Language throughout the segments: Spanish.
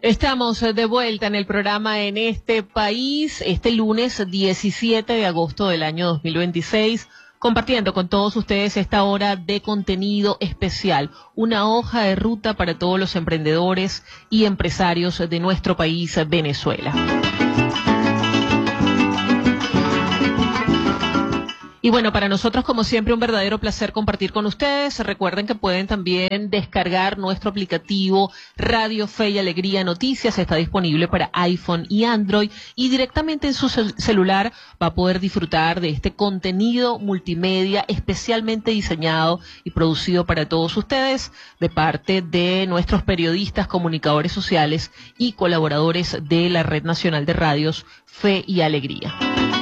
Estamos de vuelta en el programa En este País, este lunes 17 de agosto del año 2026, compartiendo con todos ustedes esta hora de contenido especial, una hoja de ruta para todos los emprendedores y empresarios de nuestro país, Venezuela. Y bueno, para nosotros, como siempre, un verdadero placer compartir con ustedes. Recuerden que pueden también descargar nuestro aplicativo Radio Fe y Alegría Noticias. Está disponible para iPhone y Android. Y directamente en su celular va a poder disfrutar de este contenido multimedia especialmente diseñado y producido para todos ustedes de parte de nuestros periodistas, comunicadores sociales y colaboradores de la Red Nacional de Radios Fe y Alegría.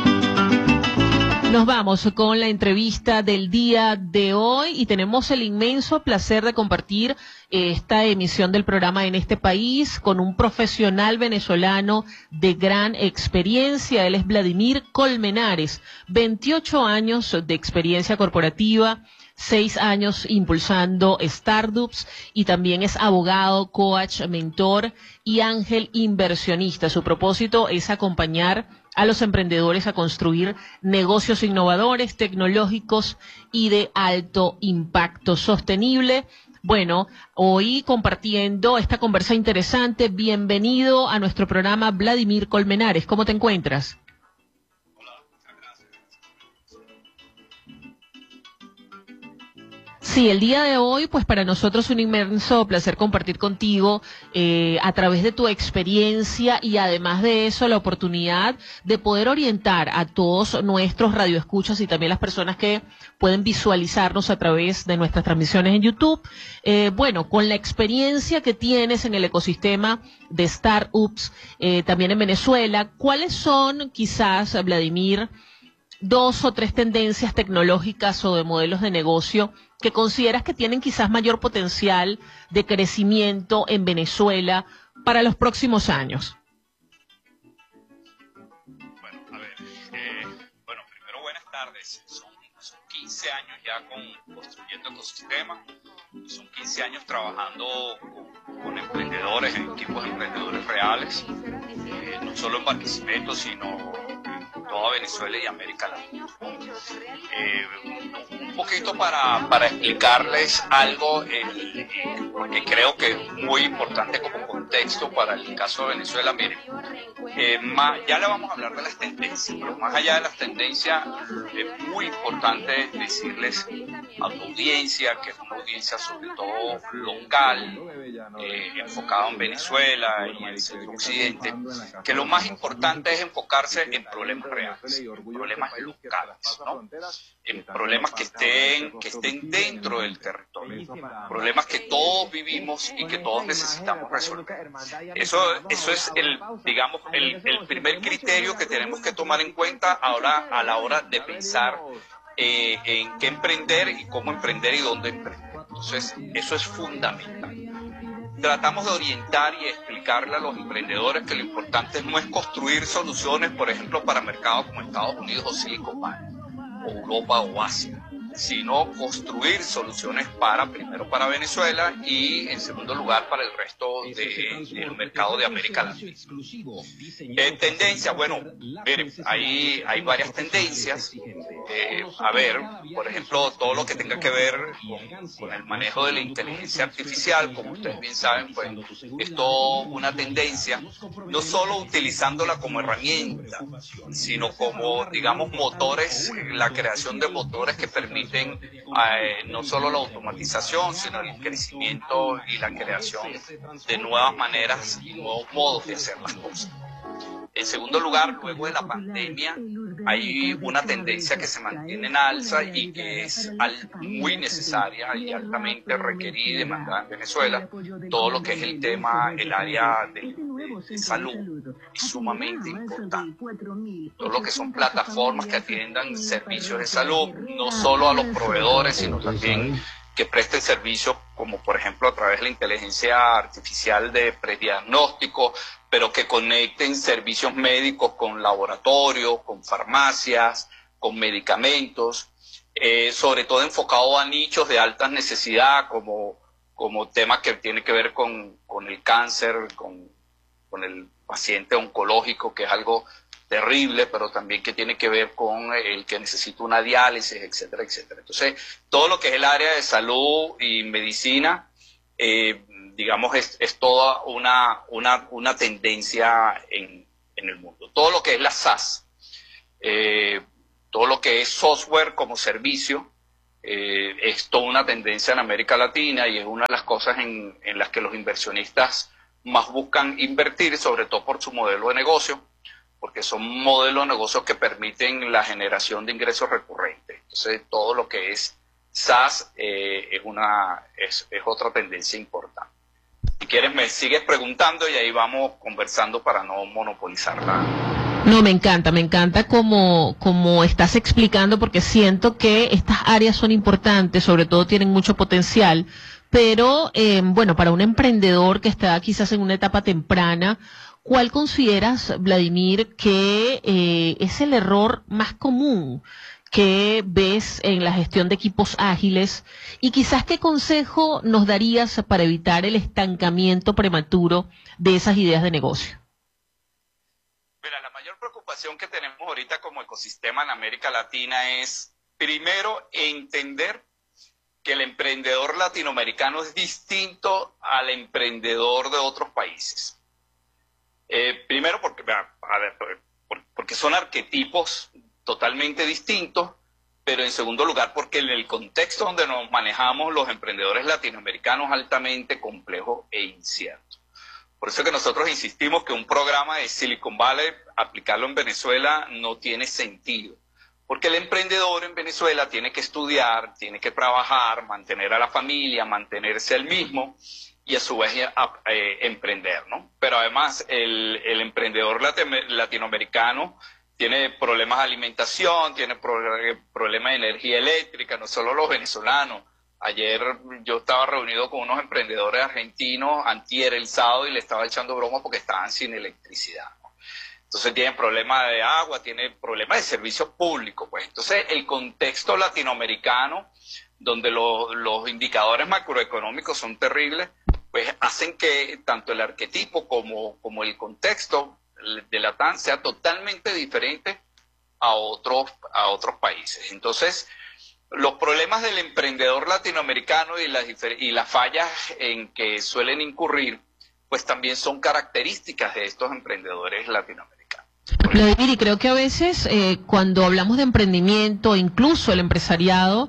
Nos vamos con la entrevista del día de hoy y tenemos el inmenso placer de compartir esta emisión del programa En este País con un profesional venezolano de gran experiencia. Él es Vladimir Colmenares, 28 años de experiencia corporativa, 6 años impulsando startups y también es abogado, coach, mentor y ángel inversionista. Su propósito es acompañar a los emprendedores a construir negocios innovadores, tecnológicos y de alto impacto sostenible. Bueno, hoy compartiendo esta conversa interesante, bienvenido a nuestro programa Vladimir Colmenares. ¿Cómo te encuentras? Sí, el día de hoy, pues para nosotros es un inmenso placer compartir contigo a través de tu experiencia y además de eso la oportunidad de poder orientar a todos nuestros radioescuchas y también las personas que pueden visualizarnos a través de nuestras transmisiones en YouTube. Bueno, con la experiencia que tienes en el ecosistema de startups, también en Venezuela, ¿cuáles son quizás, Vladimir, 2 o 3 tendencias tecnológicas o de modelos de negocio que consideras que tienen quizás mayor potencial de crecimiento en Venezuela para los próximos años? Bueno, a ver, primero buenas tardes. Son 15 años ya construyendo ecosistemas, son 15 años trabajando con emprendedores, en equipos de emprendedores reales, no solo en Barquisimeto, sino toda Venezuela y América Latina. Un poquito para explicarles algo, porque creo que es muy importante como contexto para el caso de Venezuela. Miren, ya le vamos a hablar de las tendencias, pero más allá de las tendencias, es muy importante decirles a tu audiencia, que es una audiencia sobre todo local, enfocada en Venezuela y en el centro occidente, que lo más importante es enfocarse en problemas reales, problemas locales, ¿no? En problemas que estén dentro del territorio, problemas que todos vivimos y que todos necesitamos resolver. Eso es el primer criterio que tenemos que tomar en cuenta ahora a la hora de pensar en qué emprender y cómo emprender y dónde emprender. Entonces, eso es fundamental. Tratamos de orientar y explicarle a los emprendedores que lo importante no es construir soluciones, por ejemplo, para mercados como Estados Unidos o Silicon Valley, o Europa o Asia, sino construir soluciones primero para Venezuela y en segundo lugar para el resto del mercado de América Latina. Tendencias, bueno, miren, hay varias tendencias. Por ejemplo, todo lo que tenga que ver con el manejo de la inteligencia artificial, como ustedes bien saben, pues es toda una tendencia, no solo utilizándola como herramienta, sino como, digamos, motores, la creación de motores que permiten no solo la automatización, sino el crecimiento y la creación de nuevas maneras y nuevos modos de hacer las cosas. En segundo lugar, luego de la pandemia, hay una tendencia que se mantiene en alza y que es muy necesaria y altamente requerida y demandada en Venezuela. Todo lo que es el área de salud es sumamente importante. Todo lo que son plataformas que atiendan servicios de salud, no solo a los proveedores, sino también que presten servicios como por ejemplo a través de la inteligencia artificial de prediagnóstico, pero que conecten servicios médicos con laboratorios, con farmacias, con medicamentos, sobre todo enfocado a nichos de alta necesidad como temas que tienen que ver con el cáncer, con con el paciente oncológico, que es algo terrible, pero también que tiene que ver con el que necesita una diálisis, etcétera, etcétera. Entonces, todo lo que es el área de salud y medicina, digamos, es toda una tendencia en el mundo. Todo lo que es la SaaS, todo lo que es software como servicio, es toda una tendencia en América Latina y es una de las cosas en las que los inversionistas más buscan invertir, sobre todo por su modelo de negocio, porque son modelos de negocios que permiten la generación de ingresos recurrentes. Entonces, todo lo que es SaaS es otra tendencia importante. Si quieres, me sigues preguntando y ahí vamos conversando para no monopolizarla. No, me encanta como estás explicando, porque siento que estas áreas son importantes, sobre todo tienen mucho potencial, pero bueno, para un emprendedor que está quizás en una etapa temprana, ¿cuál consideras, Vladimir, que es el error más común que ves en la gestión de equipos ágiles? Y quizás, ¿qué consejo nos darías para evitar el estancamiento prematuro de esas ideas de negocio? Mira, la mayor preocupación que tenemos ahorita como ecosistema en América Latina es, primero, entender que el emprendedor latinoamericano es distinto al emprendedor de otros países. Primero porque son arquetipos totalmente distintos, pero en segundo lugar porque en el contexto donde nos manejamos los emprendedores latinoamericanos es altamente complejo e incierto. Por eso que nosotros insistimos que un programa de Silicon Valley, aplicarlo en Venezuela, no tiene sentido. Porque el emprendedor en Venezuela tiene que estudiar, tiene que trabajar, mantener a la familia, mantenerse él mismo y a su vez emprender, ¿no? Pero además el emprendedor latinoamericano tiene problemas de alimentación, tiene problemas de energía eléctrica, no solo los venezolanos. Ayer yo estaba reunido con unos emprendedores argentinos, antier el sábado, y le estaba echando broma porque estaban sin electricidad, ¿no? Entonces tienen problemas de agua, tienen problemas de servicios públicos, pues. Entonces el contexto latinoamericano, donde los indicadores macroeconómicos son terribles, pues hacen que tanto el arquetipo como el contexto de la TAN sea totalmente diferente a otros países. Entonces, los problemas del emprendedor latinoamericano y las fallas en que suelen incurrir, pues también son características de estos emprendedores latinoamericanos. Vladimir, y creo que a veces cuando hablamos de emprendimiento, incluso el empresariado,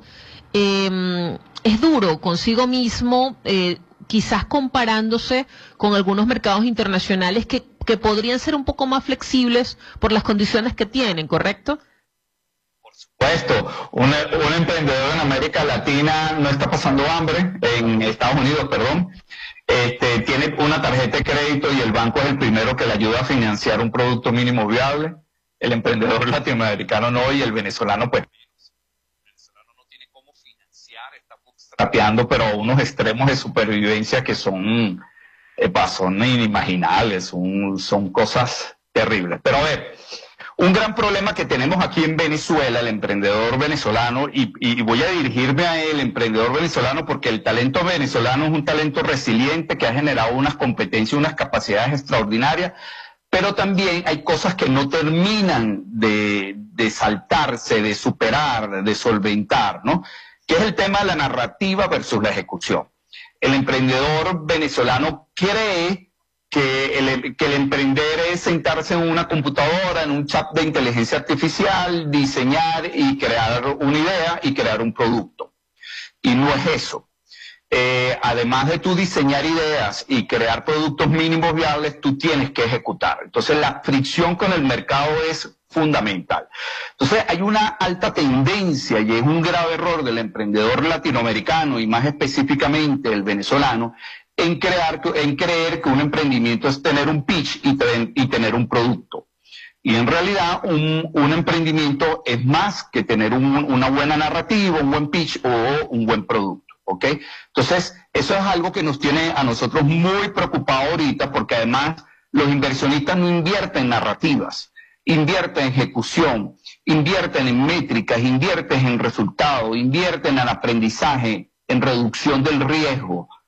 es duro consigo mismo, quizás comparándose con algunos mercados internacionales que podrían ser un poco más flexibles por las condiciones que tienen, ¿correcto? Por supuesto, un emprendedor en América Latina no está pasando hambre, en Estados Unidos, perdón, tiene una tarjeta de crédito y el banco es el primero que le ayuda a financiar un producto mínimo viable. El emprendedor latinoamericano no, y el venezolano pues no tiene cómo financiar, está bootstrapeando, pero a unos extremos de supervivencia que son inimaginables, son cosas terribles. Pero a ver, un gran problema que tenemos aquí en Venezuela, el emprendedor venezolano, y voy a dirigirme a el emprendedor venezolano porque el talento venezolano es un talento resiliente que ha generado unas competencias, unas capacidades extraordinarias, pero también hay cosas que no terminan de saltarse, de superar, de solventar, ¿no? Que es el tema de la narrativa versus la ejecución. El emprendedor venezolano cree que el emprender es sentarse en una computadora, en un chat de inteligencia artificial, diseñar y crear una idea y crear un producto. Y no es eso. Además de tú diseñar ideas y crear productos mínimos viables, tú tienes que ejecutar. Entonces la fricción con el mercado es fundamental. Entonces hay una alta tendencia y es un grave error del emprendedor latinoamericano y más específicamente el venezolano en creer que un emprendimiento es tener un pitch y tener un producto. Y en realidad un emprendimiento es más que tener una buena narrativa, un buen pitch o un buen producto. ¿Ok? Entonces, eso es algo que nos tiene a nosotros muy preocupados ahorita, porque además los inversionistas no invierten en narrativas, invierten en ejecución, invierten en métricas, invierten en resultados, invierten en aprendizaje, en reducción del riesgo.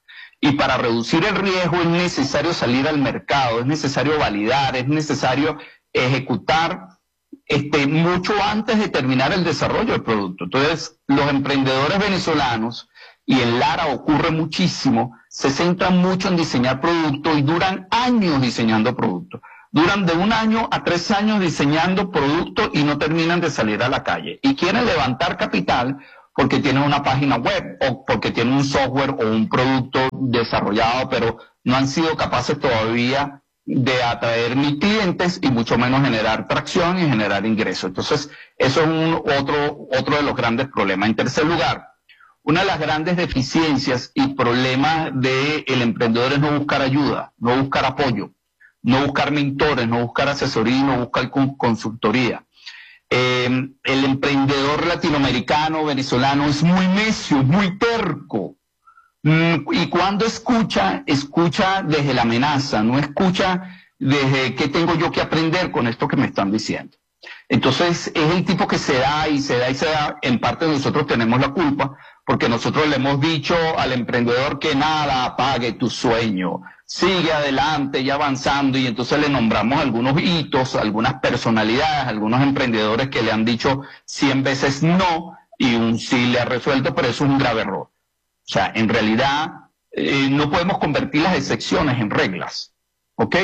Y para reducir el riesgo es necesario salir al mercado, es necesario validar, es necesario ejecutar mucho antes de terminar el desarrollo del producto. Entonces, los emprendedores venezolanos, y en Lara ocurre muchísimo, se centran mucho en diseñar productos y duran años diseñando productos. Duran de 1 año a 3 años diseñando productos y no terminan de salir a la calle. Y quieren levantar capital porque tienen una página web o porque tienen un software o un producto desarrollado, pero no han sido capaces todavía de atraer ni clientes y mucho menos generar tracción y generar ingresos. Entonces, eso es otro de los grandes problemas. En tercer lugar, una de las grandes deficiencias y problemas del emprendedor es no buscar ayuda, no buscar apoyo, no buscar mentores, no buscar asesoría, no buscar consultoría. El emprendedor latinoamericano, venezolano, es muy necio, muy terco. Y cuando escucha desde la amenaza, no escucha desde qué tengo yo que aprender con esto que me están diciendo. Entonces es el tipo que se da. En parte nosotros tenemos la culpa, porque nosotros le hemos dicho al emprendedor que nada apague tu sueño, sigue adelante y avanzando, y entonces le nombramos algunos hitos, algunas personalidades, algunos emprendedores que le han dicho 100 veces no y un sí le ha resuelto, pero eso es un grave error. O sea, en realidad no podemos convertir las excepciones en reglas, ¿ok?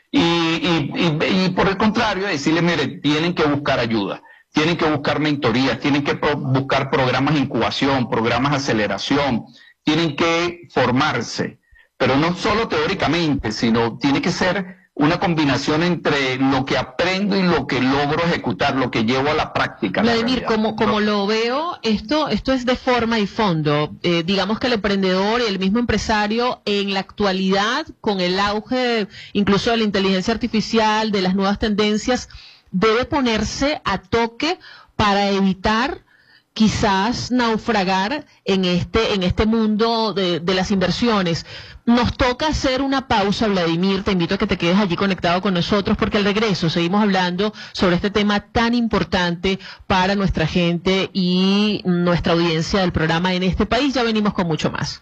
Y por el contrario, decirle, mire, tienen que buscar ayuda, tienen que buscar mentorías, tienen que buscar programas de incubación, programas de aceleración, tienen que formarse, pero no solo teóricamente, sino tiene que ser una combinación entre lo que aprendo y lo que logro ejecutar, lo que llevo a la práctica. Vladimir, como lo veo, esto es de forma y fondo. Digamos que el emprendedor y el mismo empresario en la actualidad, con el auge incluso de la inteligencia artificial, de las nuevas tendencias, debe ponerse a toque para evitar quizás naufragar en este mundo de las inversiones. Nos toca hacer una pausa, Vladimir, te invito a que te quedes allí conectado con nosotros, porque al regreso seguimos hablando sobre este tema tan importante para nuestra gente y nuestra audiencia del programa en este país. Ya venimos con mucho más.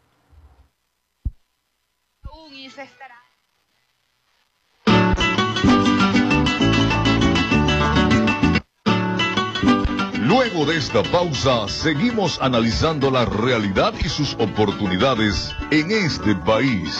Luego de esta pausa, seguimos analizando la realidad y sus oportunidades en este país.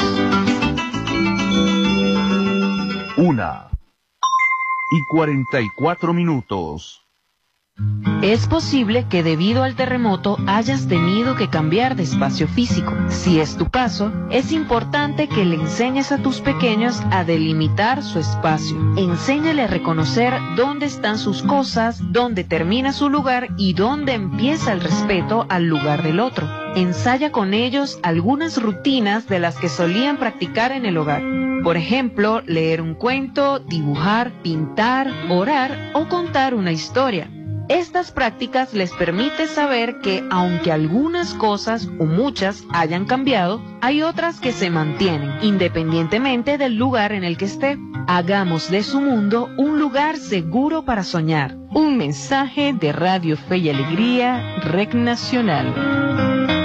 1:44. Es posible que debido al terremoto hayas tenido que cambiar de espacio físico. Si es tu caso, es importante que le enseñes a tus pequeños a delimitar su espacio. Enséñale a reconocer dónde están sus cosas, dónde termina su lugar y dónde empieza el respeto al lugar del otro. Ensaya con ellos algunas rutinas de las que solían practicar en el hogar. Por ejemplo, leer un cuento, dibujar, pintar, orar o contar una historia. Estas prácticas les permiten saber que, aunque algunas cosas o muchas hayan cambiado, hay otras que se mantienen, independientemente del lugar en el que esté. Hagamos de su mundo un lugar seguro para soñar. Un mensaje de Radio Fe y Alegría, Red Nacional.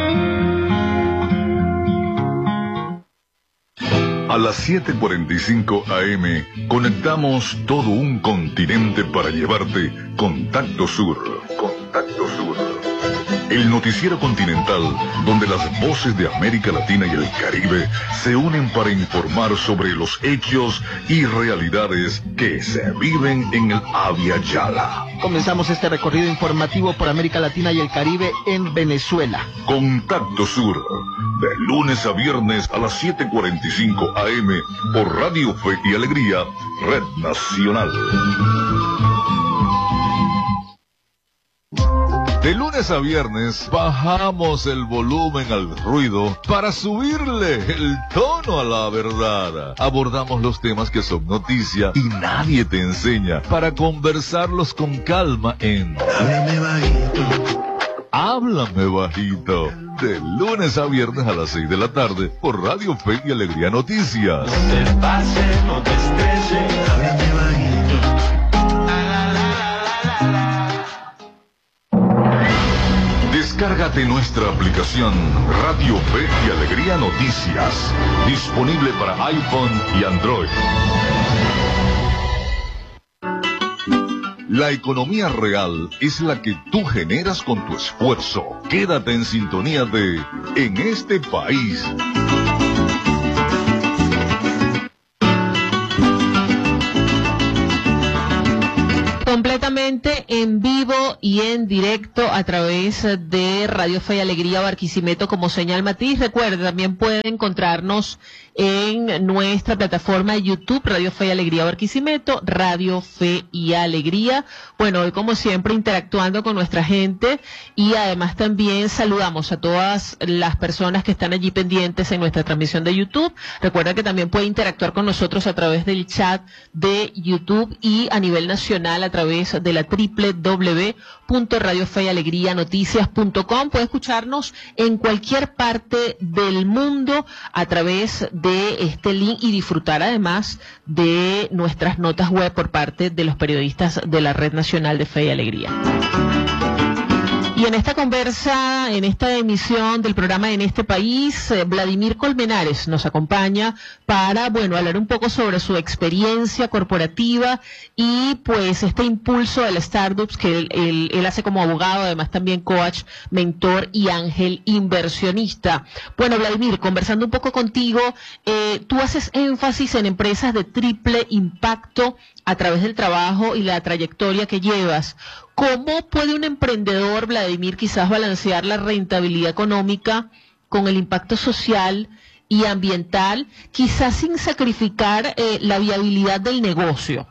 A las 7:45 AM conectamos todo un continente para llevarte Contacto Sur. Contacto Sur. El noticiero continental donde las voces de América Latina y el Caribe se unen para informar sobre los hechos y realidades que se viven en el Abya Yala. Comenzamos este recorrido informativo por América Latina y el Caribe en Venezuela. Contacto Sur, de lunes a viernes a las 7:45 AM por Radio Fe y Alegría, Red Nacional. De lunes a viernes bajamos el volumen al ruido para subirle el tono a la verdad. Abordamos los temas que son noticia y nadie te enseña para conversarlos con calma en Háblame Bajito. Háblame Bajito. De lunes a viernes a las 6 de la tarde por Radio Fe y Alegría Noticias. No te pases, no te estreses. Háblame Bajito. Descárgate nuestra aplicación Radio Fe y Alegría Noticias, disponible para iPhone y Android. La economía real es la que tú generas con tu esfuerzo. Quédate en sintonía de En este país. Completamente en vivo y en directo a través de Radio Fe y Alegría Barquisimeto como señal matiz. Recuerda, también puede encontrarnos en nuestra plataforma de YouTube, Radio Fe y Alegría Barquisimeto, Radio Fe y Alegría. Bueno, hoy como siempre interactuando con nuestra gente y además también saludamos a todas las personas que están allí pendientes en nuestra transmisión de YouTube. Recuerda que también puede interactuar con nosotros a través del chat de YouTube y a nivel nacional a través de la www.radiofeyalegrianoticias.com. Puede escucharnos en cualquier parte del mundo a través de este link y disfrutar además de nuestras notas web por parte de los periodistas de la Red Nacional de Fe y Alegría. Y en esta conversa, en esta emisión del programa En este país, Vladimir Colmenares nos acompaña para, bueno, hablar un poco sobre su experiencia corporativa y pues este impulso de las startups que él hace como abogado, además también coach, mentor y ángel inversionista. Bueno, Vladimir, conversando un poco contigo, tú haces énfasis en empresas de triple impacto a través del trabajo y la trayectoria que llevas. ¿Cómo puede un emprendedor, Vladimir, quizás balancear la rentabilidad económica con el impacto social y ambiental, quizás sin sacrificar la viabilidad del negocio?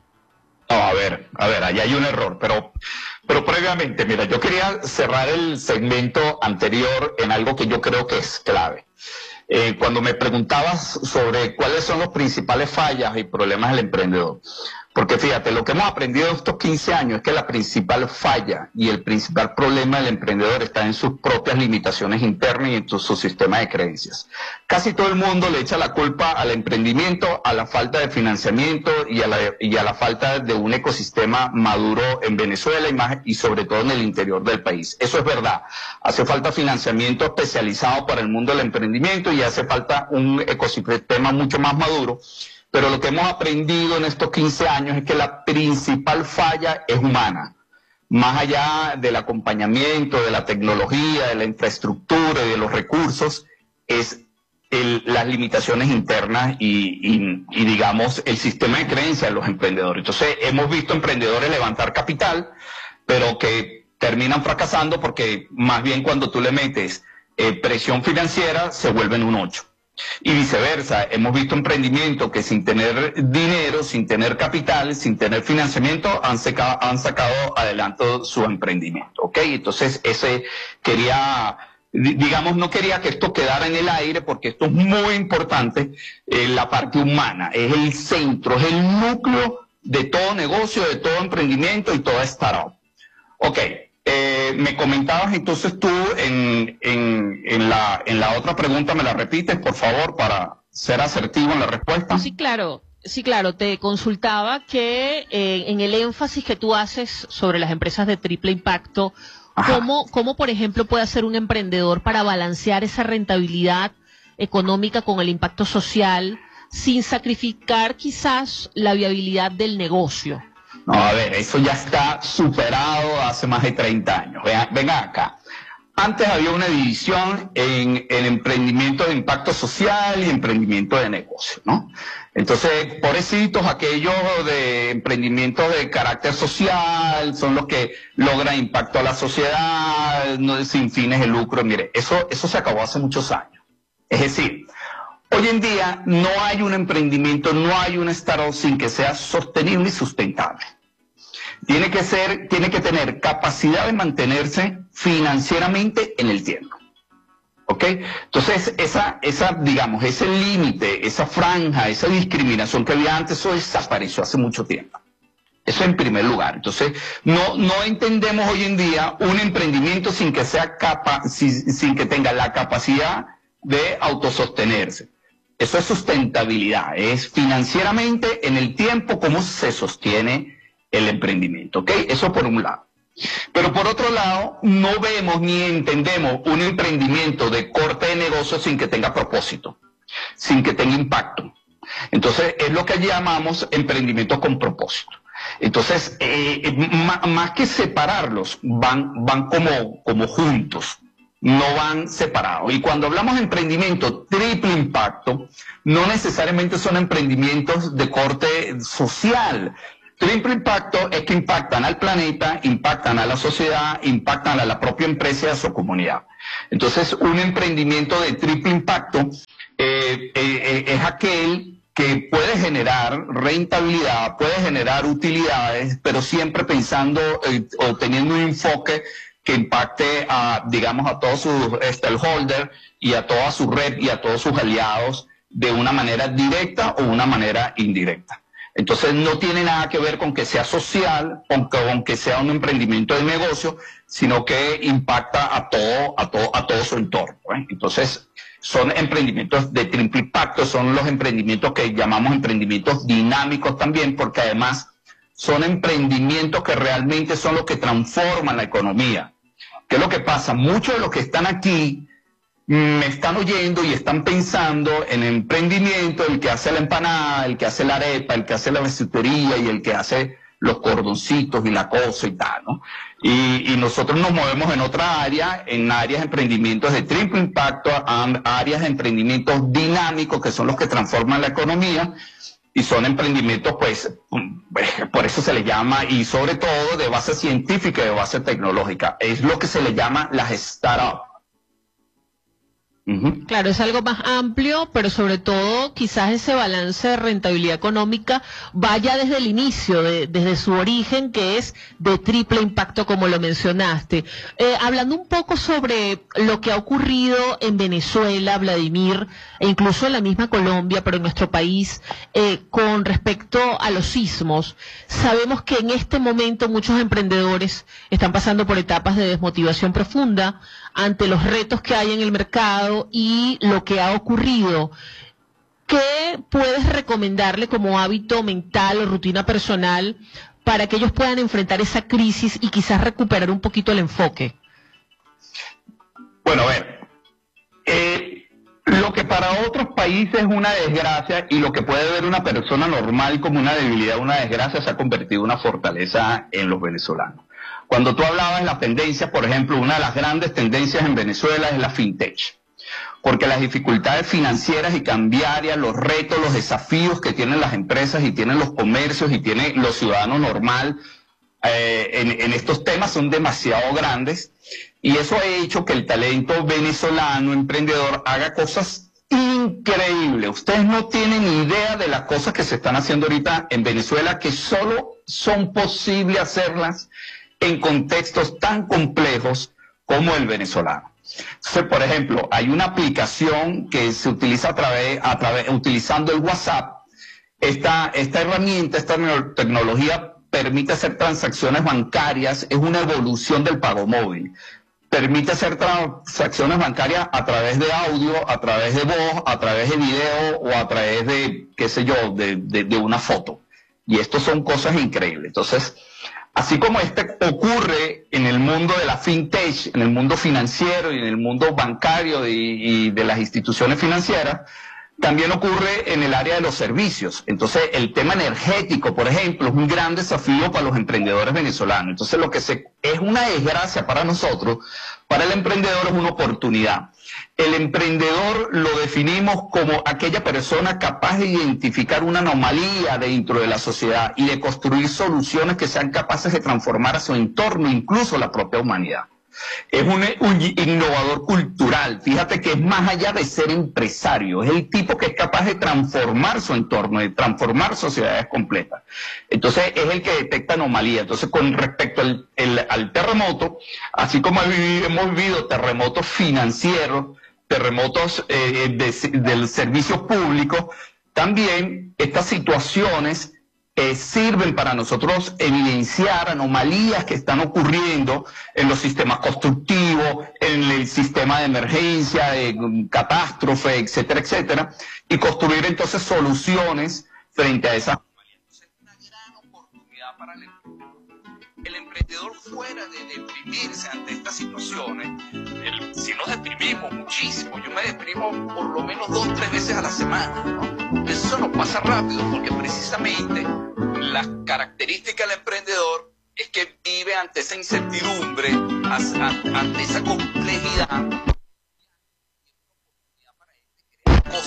No, a ver, ahí hay un error, pero previamente, mira, yo quería cerrar el segmento anterior en algo que yo creo que es clave. Cuando me preguntabas sobre cuáles son los principales fallas y problemas del emprendedor, porque fíjate, lo que hemos aprendido en estos 15 años es que la principal falla y el principal problema del emprendedor está en sus propias limitaciones internas y en su sistema de creencias. Casi todo el mundo le echa la culpa al emprendimiento, a la falta de financiamiento y a la falta de un ecosistema maduro en Venezuela y sobre todo en el interior del país. Eso es verdad. Hace falta financiamiento especializado para el mundo del emprendimiento y hace falta un ecosistema mucho más maduro. Pero lo que hemos aprendido en estos 15 años es que la principal falla es humana. Más allá del acompañamiento, de la tecnología, de la infraestructura y de los recursos, es las limitaciones internas y digamos, el sistema de creencias de los emprendedores. Entonces, hemos visto emprendedores levantar capital, pero que terminan fracasando porque más bien cuando tú le metes presión financiera, se vuelven un 8. Y viceversa, hemos visto emprendimientos que sin tener dinero, sin tener capital, sin tener financiamiento, han sacado adelante su emprendimiento, ¿ok? Entonces, no quería que esto quedara en el aire porque esto es muy importante, la parte humana, es el centro, es el núcleo de todo negocio, de todo emprendimiento y toda startup. Ok. Me comentabas entonces tú en la otra pregunta, ¿me la repites, por favor, para ser asertivo en la respuesta? Sí, claro. Te consultaba que en el énfasis que tú haces sobre las empresas de triple impacto, ¿cómo, por ejemplo, puede hacer un emprendedor para balancear esa rentabilidad económica con el impacto social sin sacrificar quizás la viabilidad del negocio? No, a ver, eso ya está superado hace más de 30 años. Venga acá. Antes había una división en el emprendimiento de impacto social y emprendimiento de negocio, ¿no? Entonces, pobrecitos aquellos de emprendimientos de carácter social, son los que logran impacto a la sociedad, no, sin fines de lucro. Mire, eso se acabó hace muchos años. Es decir, hoy en día no hay un emprendimiento, no hay un startup sin que sea sostenible y sustentable. Tiene que tener capacidad de mantenerse financieramente en el tiempo. ¿Ok? Entonces, digamos, ese límite, esa franja, esa discriminación que había antes, eso desapareció hace mucho tiempo. Eso en primer lugar. Entonces, no entendemos hoy en día un emprendimiento sin que tenga la capacidad de autosostenerse. Eso es sustentabilidad, es financieramente en el tiempo cómo se sostiene el emprendimiento, ¿ok? Eso por un lado. Pero por otro lado, no vemos ni entendemos un emprendimiento de corte de negocio sin que tenga propósito, sin que tenga impacto. Entonces, es lo que llamamos emprendimiento con propósito. Entonces, más que separarlos, van como juntos, no van separados. Y cuando hablamos de emprendimiento triple impacto, no necesariamente son emprendimientos de corte social. Triple impacto es que impactan al planeta, impactan a la sociedad, impactan a la propia empresa y a su comunidad. Entonces, un emprendimiento de triple impacto es aquel que puede generar rentabilidad, puede generar utilidades, pero siempre pensando o teniendo un enfoque que impacte a, digamos, a todos sus stakeholders y a toda su red y a todos sus aliados de una manera directa o una manera indirecta. Entonces no tiene nada que ver con que sea social, con que sea un emprendimiento de negocio, sino que impacta a todo su entorno, ¿eh? Entonces, son emprendimientos de triple impacto, son los emprendimientos que llamamos emprendimientos dinámicos también, porque además son emprendimientos que realmente son los que transforman la economía. ¿Qué es lo que pasa? Muchos de los que están aquí me están oyendo y están pensando en emprendimiento, el que hace la empanada, el que hace la arepa, el que hace la bisutería y el que hace los cordoncitos y la cosa y tal, ¿no? Y nosotros nos movemos en otra área, en áreas de emprendimientos de triple impacto, áreas de emprendimientos dinámicos, que son los que transforman la economía, y son emprendimientos, pues, por eso se le llama, y sobre todo de base científica y de base tecnológica, es lo que se le llama las startups. Claro, es algo más amplio, pero sobre todo quizás ese balance de rentabilidad económica vaya desde el inicio, desde su origen, que es de triple impacto, como lo mencionaste. Hablando un poco sobre lo que ha ocurrido en Venezuela, Vladimir, e incluso en la misma Colombia, pero en nuestro país, con respecto a los sismos, sabemos que en este momento muchos emprendedores están pasando por etapas de desmotivación profunda ante los retos que hay en el mercado y lo que ha ocurrido. ¿Qué puedes recomendarle como hábito mental o rutina personal para que ellos puedan enfrentar esa crisis y quizás recuperar un poquito el enfoque? Bueno, a ver, lo que para otros países es una desgracia y lo que puede ver una persona normal como una debilidad, una desgracia, se ha convertido en una fortaleza en los venezolanos. Cuando tú hablabas de las tendencias, por ejemplo, una de las grandes tendencias en Venezuela es la fintech, porque las dificultades financieras y cambiarias, los retos, los desafíos que tienen las empresas y tienen los comercios y tienen los ciudadanos normal en estos temas son demasiado grandes, y eso ha hecho que el talento venezolano emprendedor haga cosas increíbles. Ustedes no tienen idea de las cosas que se están haciendo ahorita en Venezuela, que solo son posibles hacerlas en contextos tan complejos como el venezolano. Entonces, por ejemplo, hay una aplicación que se utiliza utilizando el WhatsApp. Esta herramienta, esta tecnología permite hacer transacciones bancarias, es una evolución del pago móvil. Permite hacer transacciones bancarias a través de audio, a través de voz, a través de video o a través de, qué sé yo, de una foto. Y esto son cosas increíbles. Entonces, así como ocurre en el mundo de la fintech, en el mundo financiero y en el mundo bancario y de las instituciones financieras, también ocurre en el área de los servicios. Entonces, el tema energético, por ejemplo, es un gran desafío para los emprendedores venezolanos. Entonces, lo que es una desgracia para nosotros, para el emprendedor es una oportunidad. El emprendedor lo definimos como aquella persona capaz de identificar una anomalía dentro de la sociedad y de construir soluciones que sean capaces de transformar a su entorno, incluso la propia humanidad. Es un innovador cultural. Fíjate que es más allá de ser empresario, es el tipo que es capaz de transformar su entorno, de transformar sociedades completas. Entonces es el que detecta anomalías. Entonces, con respecto al terremoto, así como hemos vivido terremotos financieros, terremotos del servicio público, también estas situaciones sirven para nosotros evidenciar anomalías que están ocurriendo en los sistemas constructivos, en el sistema de emergencia, de catástrofe, etcétera, etcétera, y construir entonces soluciones frente a esas anomalías. Entonces, es una gran oportunidad para el el emprendedor, fuera de deprimirse ante estas situaciones, si nos deprimimos muchísimo, yo me deprimo por lo menos 2 o 3 veces a la semana, ¿no? Eso nos pasa rápido porque precisamente la característica del emprendedor es que vive ante esa incertidumbre, ante esa complejidad,